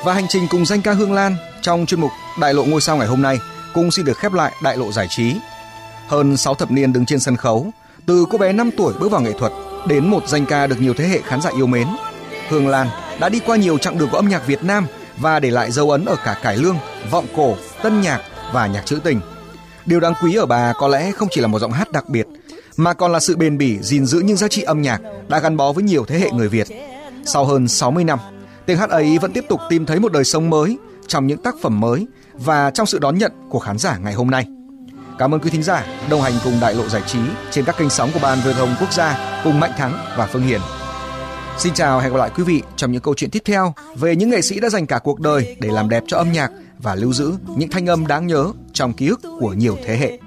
Và hành trình cùng danh ca Hương Lan trong chuyên mục Đại lộ ngôi sao ngày hôm nay cũng xin được khép lại đại lộ giải trí. Hơn 6 thập niên đứng trên sân khấu, từ cô bé 5 tuổi bước vào nghệ thuật đến một danh ca được nhiều thế hệ khán giả yêu mến, Hương Lan đã đi qua nhiều chặng đường của âm nhạc Việt Nam và để lại dấu ấn ở cả cải lương, vọng cổ, tân nhạc và nhạc trữ tình. Điều đáng quý ở bà có lẽ không chỉ là một giọng hát đặc biệt, mà còn là sự bền bỉ gìn giữ những giá trị âm nhạc đã gắn bó với nhiều thế hệ người Việt. Sau hơn 60 năm, tiếng hát ấy vẫn tiếp tục tìm thấy một đời sống mới trong những tác phẩm mới và trong sự đón nhận của khán giả ngày hôm nay. Cảm ơn quý thính giả đồng hành cùng Đại lộ giải trí trên các kênh sóng của Ban Truyền thông Quốc gia cùng Mạnh Thắng và Phương Hiền. Xin chào, hẹn gặp lại quý vị trong những câu chuyện tiếp theo về những nghệ sĩ đã dành cả cuộc đời để làm đẹp cho âm nhạc và lưu giữ những thanh âm đáng nhớ trong ký ức của nhiều thế hệ.